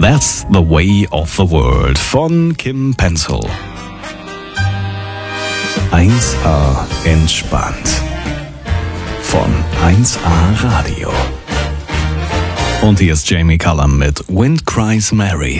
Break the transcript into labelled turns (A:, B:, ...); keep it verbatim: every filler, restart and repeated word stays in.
A: That's the Way of the World von Kim Pencil. eins A entspannt von eins A Radio. Und hier ist Jamie Cullum mit Wind Cries Mary.